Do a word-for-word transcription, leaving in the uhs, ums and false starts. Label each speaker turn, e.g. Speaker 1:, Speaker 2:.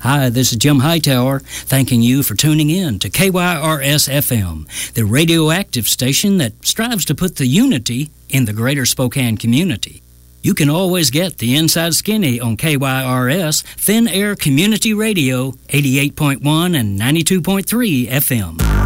Speaker 1: Hi, this is Jim Hightower, thanking you for tuning in to K Y R S F M, the radioactive station that strives to put the unity in the greater Spokane community. You can always get the Inside Skinny on K Y R S, Thin Air Community Radio, eighty-eight point one and ninety-two point three F M.